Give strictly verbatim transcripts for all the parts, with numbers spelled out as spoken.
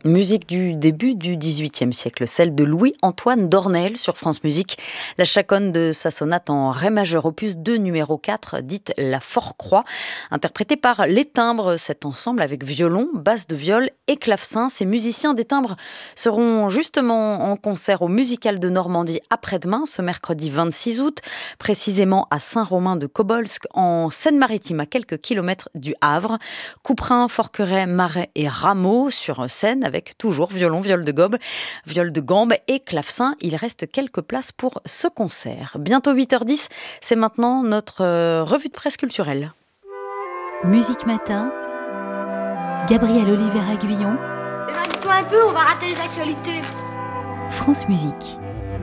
Musique du début du dix-huitième siècle, celle de Louis-Antoine Dornel sur France Musique. La chaconne de sa sonate en ré majeur opus deux numéro quatre, dite La Forecroix, interprétée par Les Timbres, cet ensemble avec violon, basse de viol et clavecin. Ces musiciens des Timbres seront justement en concert au Musical de Normandie après-demain, ce mercredi vingt-six août, précisément à Saint-Romain-de-Cobolsk, en Seine-Maritime, à quelques kilomètres du Havre. Couperin, Forqueray, Marais et Rameau sur scène, avec toujours violon, viol de gobe, viol de gambe et clavecin. Il reste quelques places pour ce concert. Bientôt huit heures dix, c'est maintenant notre euh, revue de presse culturelle. Musique Matin, Gabriel Oliveira-Guillon. Évague-toi un peu, on va rater les actualités. France Musique.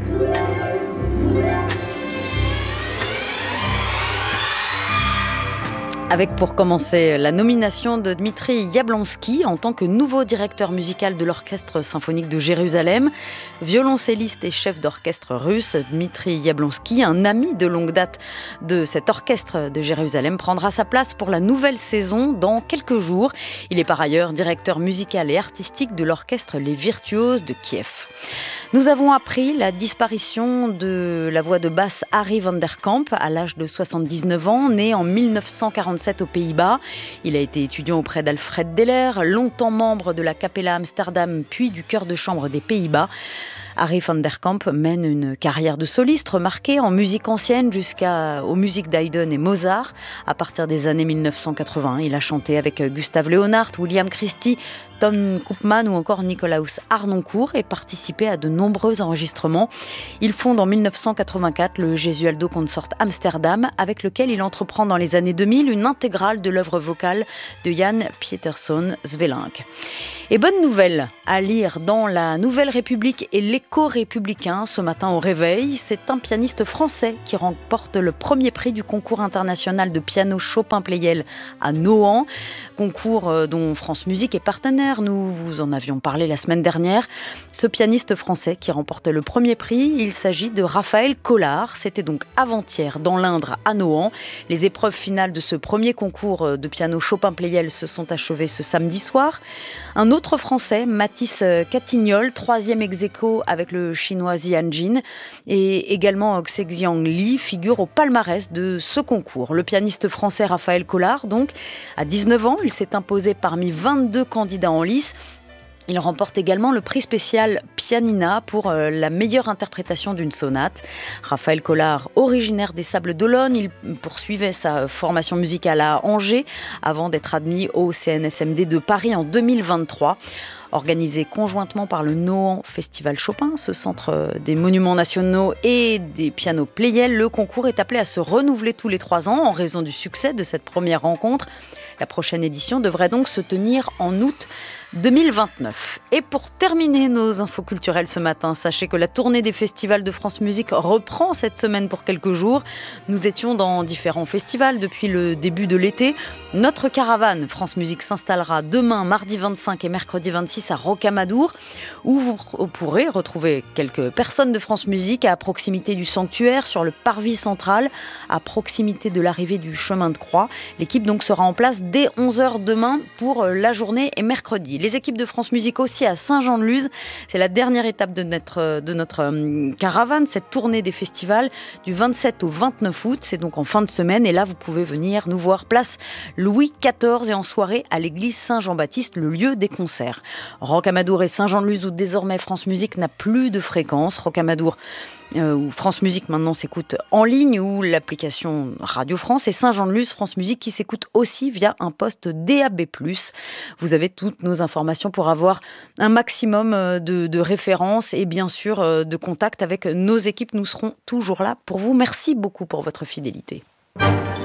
Avec pour commencer la nomination de Dmitri Yablonsky en tant que nouveau directeur musical de l'Orchestre symphonique de Jérusalem. Violoncelliste et chef d'orchestre russe, Dmitri Yablonsky, un ami de longue date de cet orchestre de Jérusalem, prendra sa place pour la nouvelle saison dans quelques jours. Il est par ailleurs directeur musical et artistique de l'orchestre Les Virtuoses de Kiev. Nous avons appris la disparition de la voix de basse Harry van der Kamp à l'âge de soixante-dix-neuf ans, né en mille neuf cent quarante-sept aux Pays-Bas. Il a été étudiant auprès d'Alfred Deller, longtemps membre de la Capella Amsterdam puis du chœur de chambre des Pays-Bas. Harry van der Kamp mène une carrière de soliste remarquée en musique ancienne jusqu'aux musiques d'Haydn et Mozart. À partir des années mille neuf cent quatre-vingts, il a chanté avec Gustave Leonhardt, William Christie, Tom Koopman ou encore Nicolaus Harnoncourt et participé à de nombreux enregistrements. Il fonde en mille neuf cent quatre-vingt-quatre le Gesualdo Consort Amsterdam, avec lequel il entreprend dans les années deux mille une intégrale de l'œuvre vocale de Jan Pieterszoon Sweelinck. Et bonne nouvelle à lire dans La Nouvelle République et l'Écho républicain ce matin au réveil, c'est un pianiste français qui remporte le premier prix du concours international de piano Chopin-Pleyel à Nohant, concours dont France Musique est partenaire, nous vous en avions parlé la semaine dernière. Ce pianiste français qui remporte le premier prix, il s'agit de Raphaël Collard, c'était donc avant-hier dans l'Indre à Nohant. Les épreuves finales de ce premier concours de piano Chopin-Pleyel se sont achevées ce samedi soir. Un autre Français, Mathis Catignol, troisième ex-aequo avec le chinois Zian Jin, et également Xexiang Li figure au palmarès de ce concours. Le pianiste français Raphaël Collard, donc, à dix-neuf ans, il s'est imposé parmi vingt-deux candidats en lice. Il remporte également le prix spécial Pianina pour euh, la meilleure interprétation d'une sonate. Raphaël Collard, originaire des Sables-d'Olonne, il poursuivait sa formation musicale à Angers avant d'être admis au C N S M D de Paris en deux mille vingt-trois. Organisé conjointement par le Nohant Festival Chopin, ce centre des monuments nationaux et des pianos Pleyel, le concours est appelé à se renouveler tous les trois ans en raison du succès de cette première rencontre. La prochaine édition devrait donc se tenir en août deux mille vingt-neuf. Et pour terminer nos infos culturelles ce matin, sachez que la tournée des festivals de France Musique reprend cette semaine pour quelques jours. Nous étions dans différents festivals depuis le début de l'été. Notre caravane France Musique s'installera demain, mardi vingt-cinq et mercredi vingt-six à Rocamadour, où vous pourrez retrouver quelques personnes de France Musique à proximité du sanctuaire, sur le parvis central, à proximité de l'arrivée du chemin de croix. L'équipe donc sera en place dès onze heures demain pour la journée et mercredi. Les équipes de France Musique aussi à Saint-Jean-de-Luz. C'est la dernière étape de notre, de notre euh, caravane, cette tournée des festivals du vingt-sept au vingt-neuf août. C'est donc en fin de semaine et là vous pouvez venir nous voir place Louis quatorze et en soirée à l'église Saint-Jean-Baptiste, le lieu des concerts. Rocamadour et Saint-Jean-de-Luz où désormais France Musique n'a plus de fréquence. Rocamadour Euh, où France Musique maintenant s'écoute en ligne, ou l'application Radio France, et Saint-Jean-de-Luz, France Musique qui s'écoute aussi via un poste D A B plus. Vous avez toutes nos informations pour avoir un maximum de, de références et bien sûr de contacts avec nos équipes. Nous serons toujours là pour vous. Merci beaucoup pour votre fidélité.